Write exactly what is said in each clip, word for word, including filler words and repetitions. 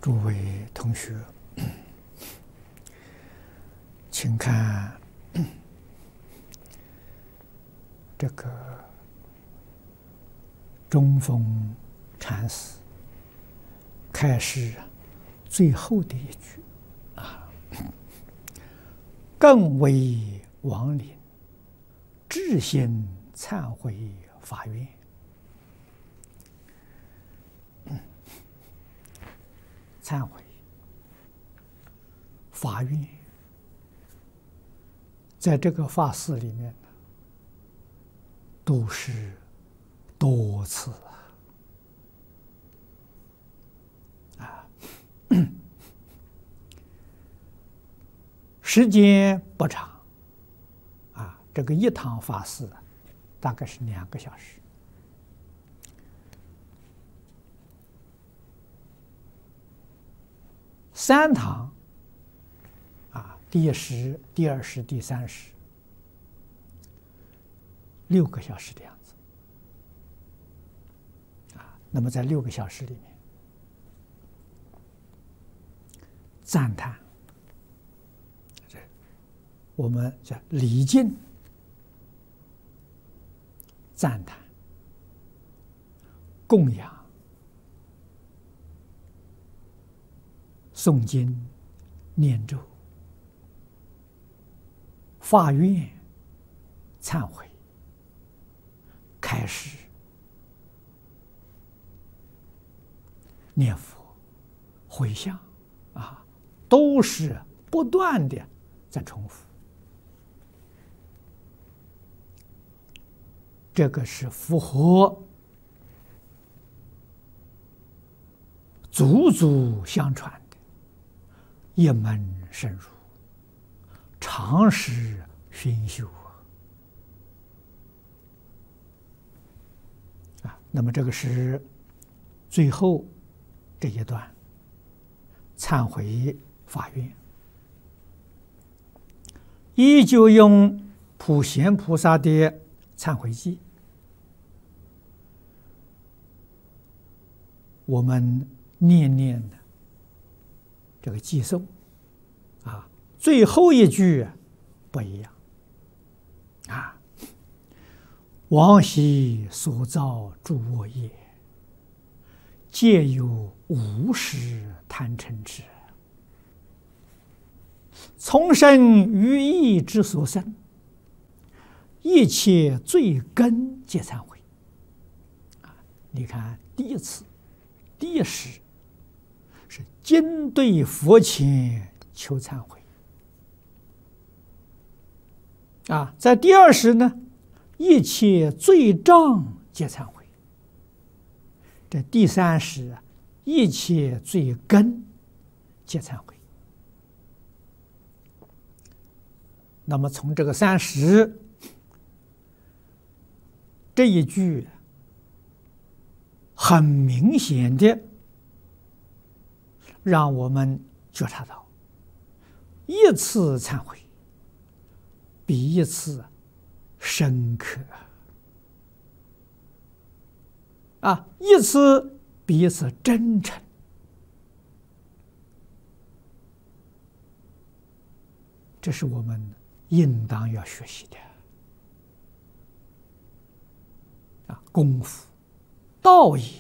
诸位同学，请看这个中峰禅师开示最后的一句啊，更为亡灵至心忏悔发愿。忏悔、发愿，在这个法事里面呢，都是多次啊，啊，时间不长啊，这个一堂法事大概是两个小时。三堂啊，第十、第二十、第三十，六个小时的样子啊。那么在六个小时里面，赞叹，这我们叫礼敬、赞叹、供养、诵经、念咒、发愿、忏悔、开示、念佛、回向啊，都是不断的在重复。这个是符合祖祖相传一门深入，常识熏修啊。那么这个是最后这一段忏悔发愿，依旧用普贤菩萨的忏悔记，我们念念的这个寄诵啊，最后一句不一样啊。往昔所造诸恶业，皆有无始贪嗔痴，从生于意之所生，一切罪根皆忏悔啊。你看第一次、第一时是今对佛前求忏悔啊，在第二时呢，一切罪障皆忏悔。这第三时啊，一切罪根皆忏悔。那么从这个三时这一句，很明显的让我们觉察到，一次忏悔比一次深刻啊，一次比一次真诚。这是我们应当要学习的啊，功夫道义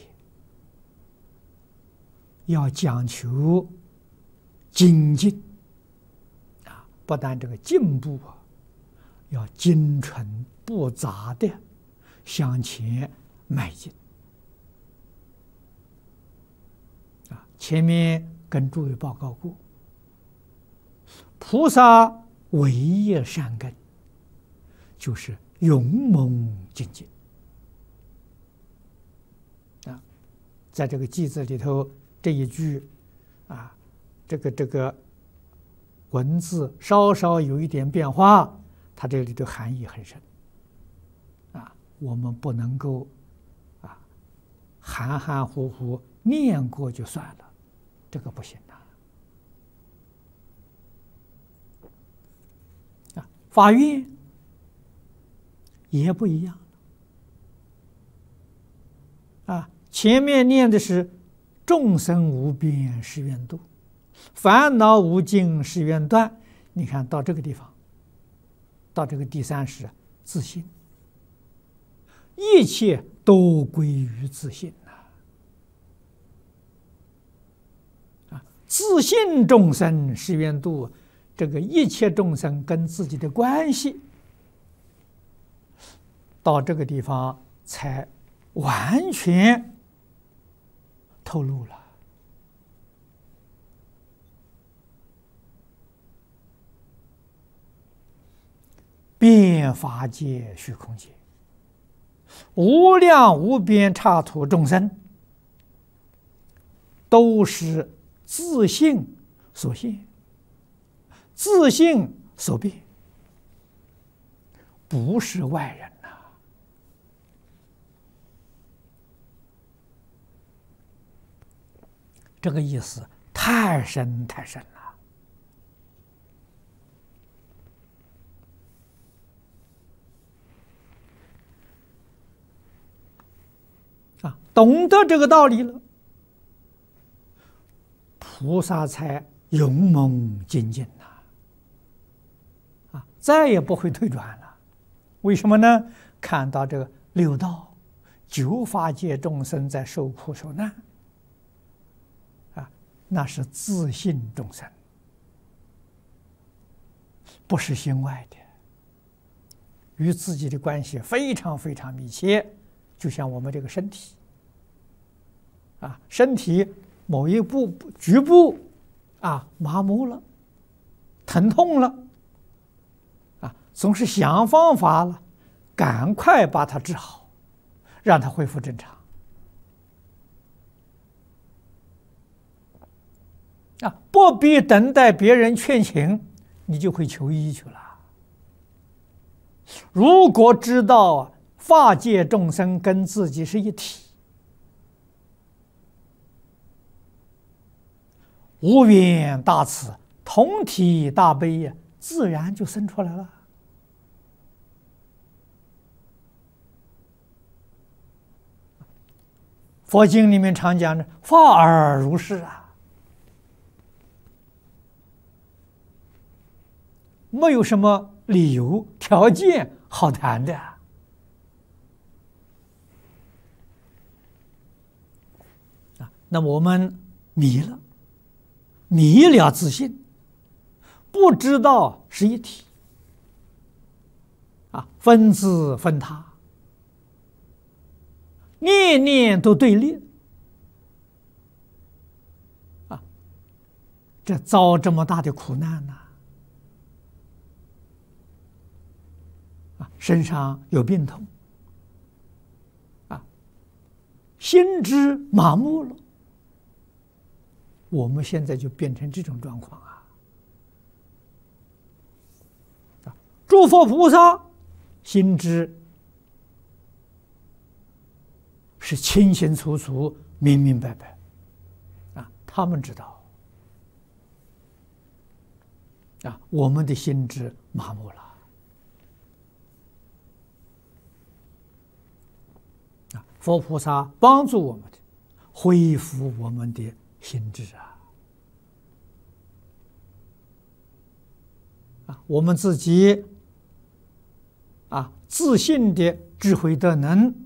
要讲求精进啊，不但这个进步啊，要精纯不杂的向前迈进啊。前面跟诸位报告过，菩萨唯一善根就是勇猛精进啊。在这个偈子里头，这一句啊，这个这个文字稍稍有一点变化，它这里的含义很深啊。我们不能够啊含含糊糊念过就算了，这个不行啊。啊，发愿也不一样啊。前面念的是众生无边誓愿度，烦恼无尽誓愿断。你看到这个地方，到这个第三识，自信，一切都归于自信呐！啊，自信众生誓愿度，这个一切众生跟自己的关系，到这个地方才完全透露了。遍法界虚空界，无量无边刹土众生，都是自性所现，自性所变，不是外人呐、啊。这个意思太深太深了。啊，懂得这个道理了，菩萨才勇猛精进呐！啊，再也不会退转了。为什么呢？看到这个六道、九法界众生在受苦受难，啊，那是自信众生，不是心外的，与自己的关系非常非常密切。就像我们这个身体，啊，身体某一部局部啊麻木了、疼痛了，啊，总是想方法了，赶快把它治好，让它恢复正常。啊，不必等待别人劝请，你就会求医去了。如果知道啊，法界众生跟自己是一体，无边大慈，同体大悲呀，自然就生出来了。佛经里面常讲的“法尔如是”啊，没有什么理由条件好谈的。啊，那么我们迷了。迷了自信，不知道是一体，啊，分自分他，念念都对立，啊，这遭这么大的苦难呐、啊，身上有病痛，啊，心智麻木了。我们现在就变成这种状况啊！诸佛菩萨心知是清清楚楚、明明白白啊，他们知道啊，我们的心智麻木了啊！佛菩萨帮助我们的，恢复我们的心智啊！啊，我们自己啊，自信的智慧德能，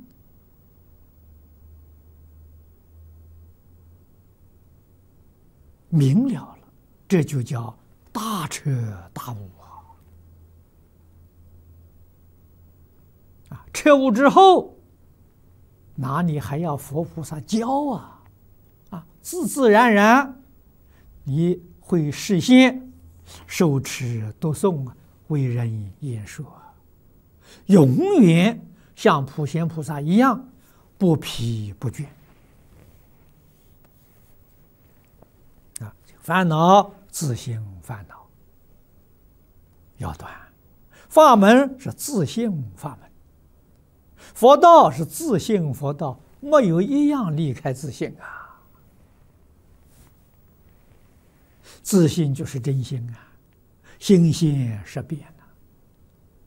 明了了，这就叫大彻大悟啊！啊，彻悟之后，哪里还要佛菩萨教啊？啊，自自然然，你会实现。受持读诵，为人言说，永远像普贤菩萨一样不疲不倦啊！烦恼自性烦恼要断，法门是自性法门，佛道是自性佛道，没有一样离开自性啊！自信就是真心啊，心现识变。